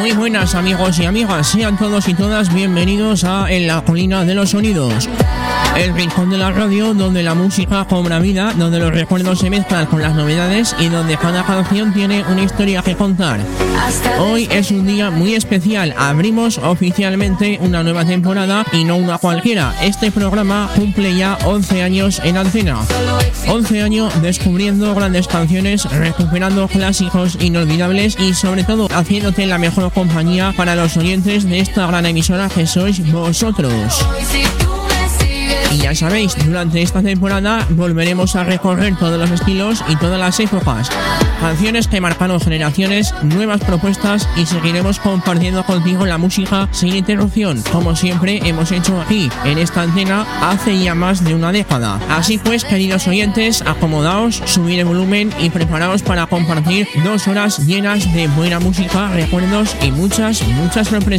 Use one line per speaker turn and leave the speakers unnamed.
Muy buenas amigos y amigas, sean todos y todas bienvenidos a En la Colina de los Sonidos, el rincón de la radio donde la música cobra vida, donde los recuerdos se mezclan con las novedades y donde cada canción tiene una historia que contar. Hoy es un día muy especial, abrimos oficialmente una nueva temporada y no una cualquiera. Este programa cumple ya 11 años en antena. 11 años descubriendo grandes canciones, recuperando clásicos inolvidables y sobre todo haciéndote la mejor compañía para los oyentes de esta gran emisora que sois vosotros. Y ya sabéis, durante esta temporada volveremos a recorrer todos los estilos y todas las épocas. Canciones que marcaron generaciones, nuevas propuestas y seguiremos compartiendo contigo la música sin interrupción, como siempre hemos hecho aquí, en esta antena, hace ya más de una década. Así pues, queridos oyentes, acomodaos, subid el volumen y preparaos para compartir 2 horas llenas de buena música, recuerdos y muchas sorpresas.